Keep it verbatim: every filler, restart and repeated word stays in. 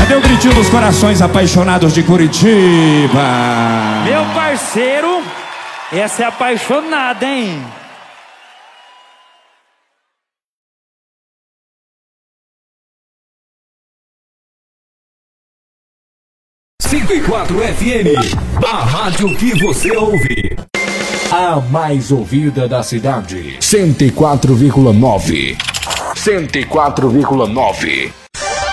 Cadê o gritinho dos corações apaixonados de Curitiba? Meu parceiro, essa é apaixonada, hein? cinco e quatro F M, a rádio que você ouve. A mais ouvida da cidade. cento e quatro vírgula nove. cento e quatro vírgula nove.